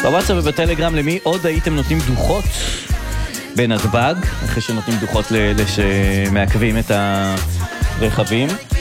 בוואטסאפ ובטלגרם, למי עוד הייתם נותנים דוחות בנתב"ג, אחרי שנותנים דוחות לאלה שמעכבים את הרכבים.